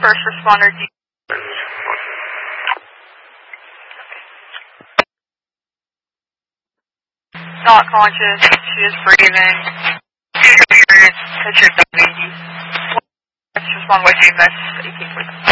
first responder. Not conscious. She is breathing. Picture WD. Let's respond with EMS 18.